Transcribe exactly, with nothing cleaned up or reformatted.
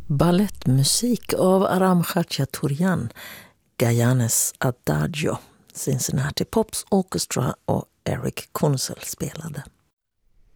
Ballettmusik av Aram Khachaturian, Gayanes Adagio, Cincinnati Pops Orchestra och Eric Kunzel spelade.